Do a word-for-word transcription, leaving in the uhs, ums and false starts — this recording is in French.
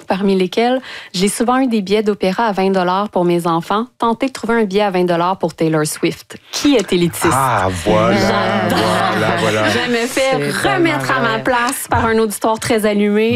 parmi lesquels j'ai souvent eu des billets d'opéra à vingt dollars pour mes enfants. Tentez de trouver un billet à vingt dollars pour Taylor Swift. Qui est élitiste? Ah, voilà, voilà, voilà. Je me fais remettre à ma place par un auditoire très allumé